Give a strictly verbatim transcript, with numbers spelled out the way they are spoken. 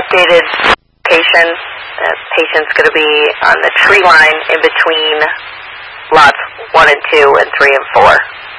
updated location. The patient's going to be on the tree line in between lots one and two and three and four.